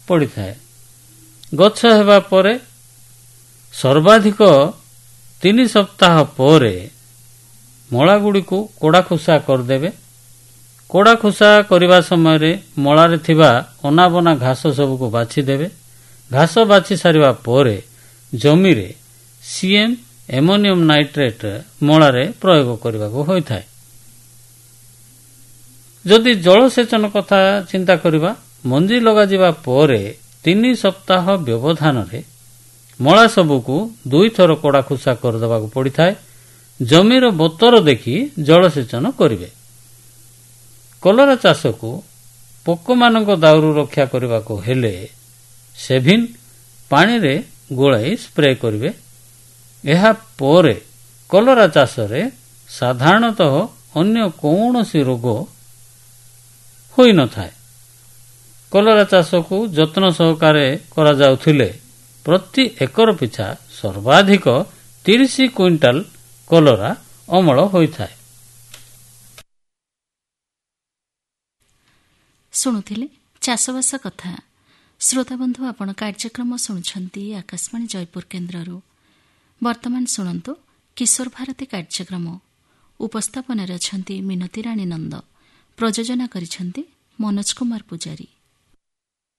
ପଡ଼ିଥାଏ। ଗଛ ହେବା ପରେ ସର୍ବାଧିକ 3 ସପ୍ତାହ ପରେ ମଳାଗୁଡ଼ିକୁ କୋଡ଼ାଖୁସା କରିଦେବେ। କୋଡ଼ାଖୁସା କରିବା ସମୟରେ ମଳାରେ ଥିବା ଅନାବନା ଘାସ ସବୁକୁ ବାଛିଦେବେ। ଘାସ ବାଛି ସାରିବା ପରେ ଜମିରେ CM ଏମୋନିୟମ ନାଇଟ୍ରେଟ୍ ମଳାରେ ପ୍ରୟୋଗ କରିବାକୁ ହୋଇଥାଏ। ଯଦି ଜଳସେଚନ କଥା ଚିନ୍ତା କରିବା, ମଞ୍ଜି ଲଗାଯିବା ପରେ 3 ସପ୍ତାହ ବ୍ୟବଧାନରେ ମଳା ସବୁକୁ 2 ଥର କୋଡ଼ାଖୁସା କରିଦେବାକୁ ପଡ଼ିଥାଏ। ଜମିର ବତର ଦେଖି ଜଳସେଚନ କରିବେ। କଲରା ଚାଷକୁ ପୋକମାନଙ୍କ ଦାଉରୁ ରକ୍ଷା କରିବାକୁ ହେଲେ ସେଭିନ୍ ପାଣିରେ ଗୋଳାଇ ସ୍ପ୍ରେ କରିବେ। ଏହା ପରେ କଲରା ଚାଷରେ ସାଧାରଣତଃ ଅନ୍ୟ କୌଣସି ରୋଗ ହୋଇନଥାଏ। କଲରା ଚାଷକୁ ଯତ୍ନ ସହକାରେ କରାଯାଉଥିଲେ ପ୍ରତି ଏକର ପିଛା ସର୍ବାଧିକ 30 କ୍ୱିଣ୍ଟାଲ କଲରା ଅମଳ ହୋଇଥାଏ। ଶୁଣୁଥିଲେ ଚାଷବାସ କଥା। ଶ୍ରୋତାବନ୍ଧୁ, ଆପଣ କାର୍ଯ୍ୟକ୍ରମ ଶୁଣୁଛନ୍ତି ଆକାଶବାଣୀ ଜୟପୁର କେନ୍ଦ୍ରରୁ। ବର୍ତ୍ତମାନ ଶୁଣନ୍ତୁ କିଶୋର ଭାରତୀ କାର୍ଯ୍ୟକ୍ରମ। ଉପସ୍ଥାପନାରେ ଅଛନ୍ତି ମିନତୀ ରାଣୀ ନନ୍ଦ। ପ୍ରଯୋଜନା କରିଛନ୍ତି ମନୋଜ କୁମାର ପୂଜାରୀ।